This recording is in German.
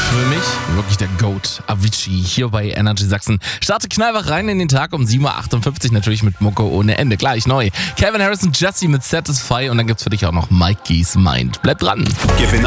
Für mich wirklich der GOAT, Avicii, hier bei Energy Sachsen. Starte knallwach rein in den Tag um 7.58 Uhr, natürlich mit Mucke ohne Ende. Gleich neu. Calvin Harris und Jessie mit Satisfy und dann gibt's für dich auch noch Mikey's Mind. Bleib dran. Gewinn